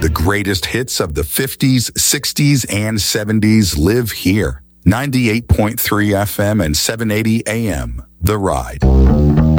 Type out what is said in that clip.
The greatest hits of the 50s, 60s, and 70s live here. 98.3 FM and 780 AM. The Ride.